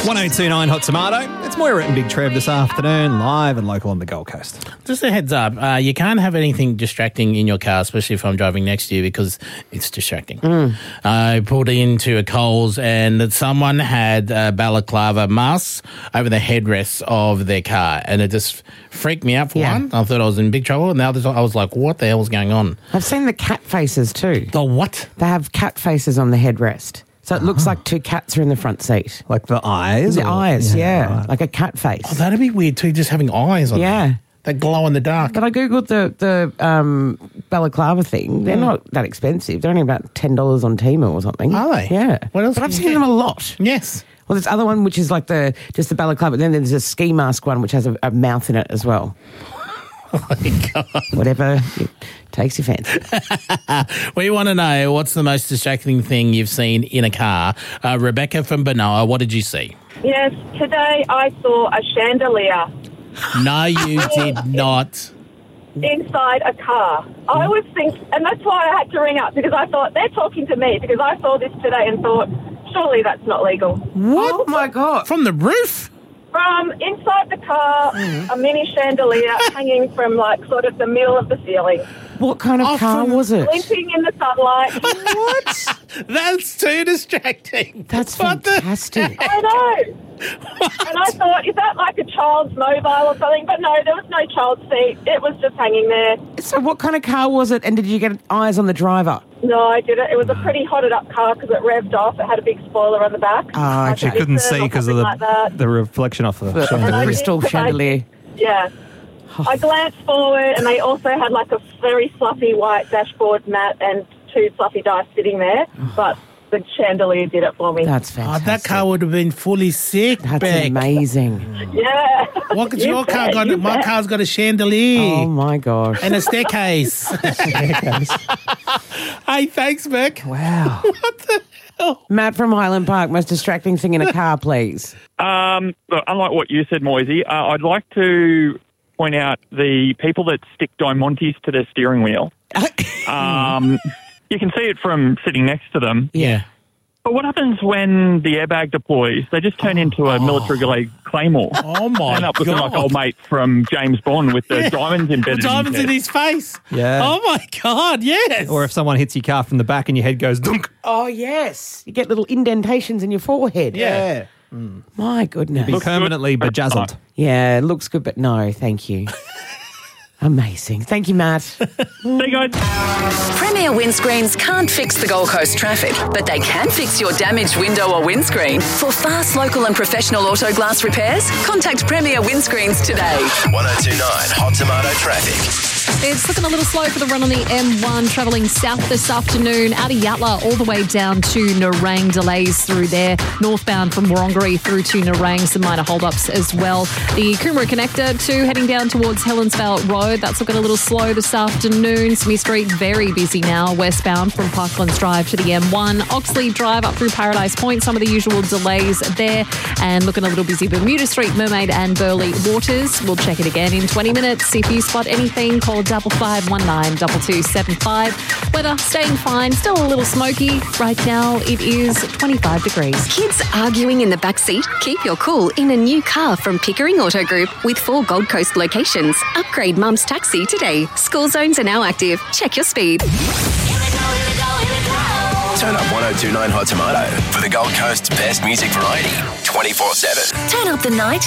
1029 Hot Tomato. It's Moira and Big Trev this afternoon, live and local on the Gold Coast. Just a heads up, you can't have anything distracting in your car, especially if I'm driving next to you, because it's distracting. I pulled into a Coles and someone had balaclava masks over the headrests of their car, and it just freaked me out for one. I thought I was in big trouble, and the other I was like, what the hell is going on? I've seen the cat faces too. The what? They have cat faces on the headrest. So it looks like two cats are in the front seat. Like the eyes? The eyes, Right. like a cat face. Oh, that'd be weird too, just having eyes on them. They glow in the dark. But I googled the balaclava thing. They're not that expensive. They're only about $10 on Temu or something. Are they? Yeah. What else But I've can you seen get? them a lot. Yes. Well, there's other one which is like just the balaclava. Then there's a ski mask one which has a mouth in it as well. Oh my God. Whatever takes your fancy. We want to know, what's the most distracting thing you've seen in a car? Rebecca from Benoa, what did you see? Yes, today I saw a chandelier No, you did not. inside a car. I was thinking, and that's why I had to ring up, because I thought they're talking to me, because I saw this today and thought, surely that's not legal. What? Oh, my God. From the roof? From inside the car, a mini chandelier hanging from like sort of the middle of the ceiling, What kind of car was it? glinting in the sunlight. What? That's too distracting. That's What the- fantastic. I know. And I thought, is that like a child's mobile or something? But no, there was no child's seat. It was just hanging there. So what kind of car was it, and did you get eyes on the driver? No, I didn't. It was a pretty hotted up car because it revved off. It had a big spoiler on the back. Oh, Like okay. a Couldn't Nissan see or because of something like that. the reflection off the The chandelier. crystal chandelier. Yeah. I glanced forward and they also had like a very fluffy white dashboard mat and two fluffy dice sitting there, but the chandelier did it for me. That's Oh, fantastic. that car would have been fully sick, That's Beck. amazing. Yeah. What, You your car bet, got? you My bet. car's got a chandelier Oh, my gosh. and a staircase. Hey, thanks, Beck. Wow. What the hell? Matt from Highland Park, most distracting thing in a car, please. Look, unlike what you said, Moisey, I'd like to point out the people that stick Diamontes to their steering wheel. You can see it from sitting next to them. Yeah. But what happens when the airbag deploys? They just turn into a military-grade claymore. Oh, my End up looking like God. old mate from James Bond with the diamonds embedded Diamonds in in his his face. Yeah. Oh, my God, yes. Or if someone hits your car from the back and your head goes dunk. Oh, yes. You get little indentations in your forehead. Yeah. My goodness. Be permanently bejazzled. Yeah, it looks good, but no, thank you. Amazing. Thank you, Matt. See you guys. Premier Windscreens can't fix the Gold Coast traffic, but they can fix your damaged window or windscreen. For fast, local and professional auto glass repairs, contact Premier Windscreens today. 1029 Hot Tomato Traffic. It's looking a little slow for the run on the M1, travelling south this afternoon, out of Yatala all the way down to Nerang. Delays through there, northbound from Wurundjeri through to Nerang, some minor hold-ups as well. The Coomera connector too, heading down towards Helensvale Road, that's looking a little slow this afternoon. Smith Street very busy now, westbound from Parklands Drive to the M1. Oxley Drive up through Paradise Point, some of the usual delays there, and looking a little busy Bermuda Street, Mermaid and Burleigh Waters. We'll check it again in 20 minutes. If you spot anything, call 5519 2275. Weather staying fine, still a little smoky. Right now it is 25 degrees. Kids arguing in the back seat? Keep your cool in a new car from Pickering Auto Group with 4 Gold Coast locations. Upgrade Mum's taxi today. School zones are now active. Check your speed. Turn up 1029 Hot Tomato for the Gold Coast's best music variety 24/7. Turn up the night